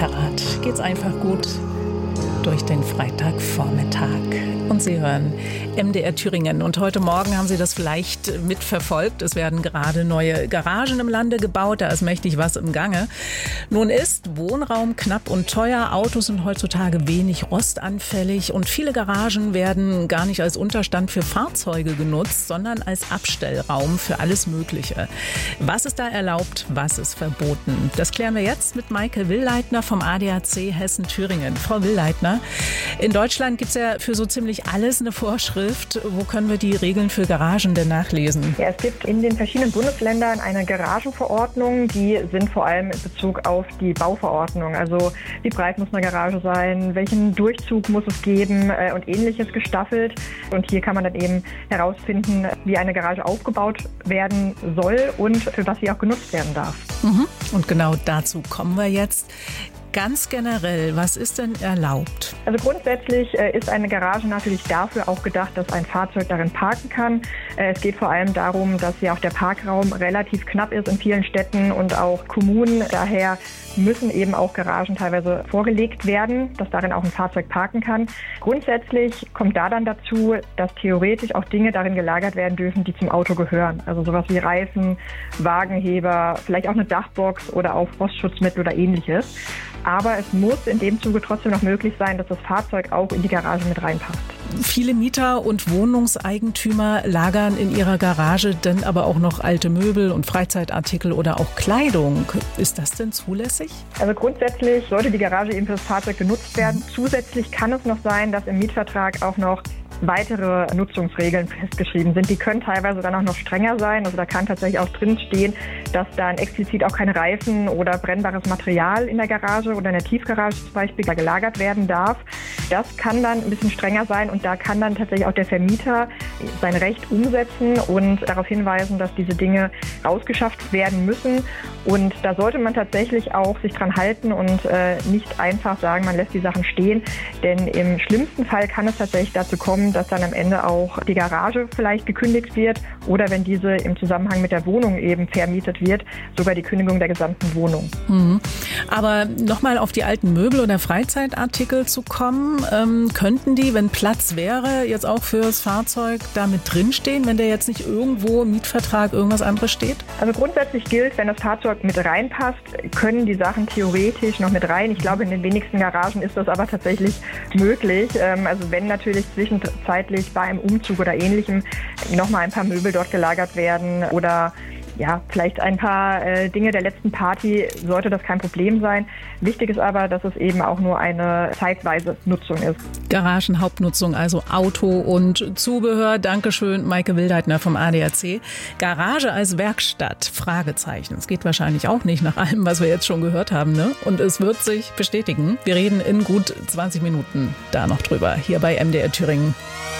unverterrat geht's einfach gut durch den Freitagvormittag. Und Sie hören MDR Thüringen. Und heute Morgen haben Sie das vielleicht mitverfolgt. Es werden gerade neue Garagen im Lande gebaut. Da ist mächtig was im Gange. Nun ist Wohnraum knapp und teuer. Autos sind heutzutage wenig rostanfällig. Und viele Garagen werden gar nicht als Unterstand für Fahrzeuge genutzt, sondern als Abstellraum für alles Mögliche. Was ist da erlaubt? Was ist verboten? Das klären wir jetzt mit Maike Willleitner vom ADAC Hessen-Thüringen. Frau Willleitner, in Deutschland gibt es ja für so ziemlich alles eine Vorschrift. Wo können wir die Regeln für Garagen denn nachlesen? Ja, es gibt in den verschiedenen Bundesländern eine Garagenverordnung. Die sind vor allem in Bezug auf die Bauverordnung. Also wie breit muss eine Garage sein, welchen Durchzug muss es geben und Ähnliches gestaffelt. Und hier kann man dann eben herausfinden, wie eine Garage aufgebaut werden soll und für was sie auch genutzt werden darf. Und genau dazu kommen wir jetzt. Ganz generell, was ist denn erlaubt? Also grundsätzlich ist eine Garage natürlich dafür auch gedacht, dass ein Fahrzeug darin parken kann. Es geht vor allem darum, dass ja auch der Parkraum relativ knapp ist in vielen Städten und auch Kommunen. Daher müssen eben auch Garagen teilweise vorgelegt werden, dass darin auch ein Fahrzeug parken kann. Grundsätzlich kommt da dann dazu, dass theoretisch auch Dinge darin gelagert werden dürfen, die zum Auto gehören. Also sowas wie Reifen, Wagenheber, vielleicht auch eine Dachbox oder auch Frostschutzmittel oder Ähnliches. Aber es muss in dem Zuge trotzdem noch möglich sein, dass das Fahrzeug auch in die Garage mit reinpasst. Viele Mieter und Wohnungseigentümer lagern in ihrer Garage dann aber auch noch alte Möbel und Freizeitartikel oder auch Kleidung. Ist das denn zulässig? Also grundsätzlich sollte die Garage eben für das Fahrzeug genutzt werden. Zusätzlich kann es noch sein, dass im Mietvertrag auch noch weitere Nutzungsregeln festgeschrieben sind. Die können teilweise dann auch noch strenger sein. Also da kann tatsächlich auch drin stehen, dass dann explizit auch keine Reifen oder brennbares Material in der Garage oder in der Tiefgarage zum Beispiel gelagert werden darf. Das kann dann ein bisschen strenger sein und da kann dann tatsächlich auch der Vermieter sein Recht umsetzen und darauf hinweisen, dass diese Dinge rausgeschafft werden müssen. Und da sollte man tatsächlich auch sich dran halten und nicht einfach sagen, man lässt die Sachen stehen. Denn im schlimmsten Fall kann es tatsächlich dazu kommen, dass dann am Ende auch die Garage vielleicht gekündigt wird oder wenn diese im Zusammenhang mit der Wohnung eben vermietet wird, sogar die Kündigung der gesamten Wohnung. Aber nochmal auf die alten Möbel oder Freizeitartikel zu kommen, könnten die, wenn Platz wäre, jetzt auch fürs Fahrzeug da mit drinstehen, wenn der jetzt nicht irgendwo im Mietvertrag irgendwas anderes steht? Also grundsätzlich gilt, wenn das Fahrzeug mit reinpasst, können die Sachen theoretisch noch mit rein. Ich glaube, in den wenigsten Garagen ist das aber tatsächlich möglich. Also wenn natürlich zwischenzeitlich bei einem Umzug oder Ähnlichem nochmal ein paar Möbel dort gelagert werden oder ja, vielleicht ein paar Dinge der letzten Party, sollte das kein Problem sein. Wichtig ist aber, dass es eben auch nur eine zeitweise Nutzung ist. Garagenhauptnutzung, also Auto und Zubehör. Dankeschön, Maike Willleitner vom ADAC. Garage als Werkstatt? Fragezeichen. Es geht wahrscheinlich auch nicht nach allem, was wir jetzt schon gehört haben, ne? Und es wird sich bestätigen. Wir reden in gut 20 Minuten da noch drüber, hier bei MDR Thüringen.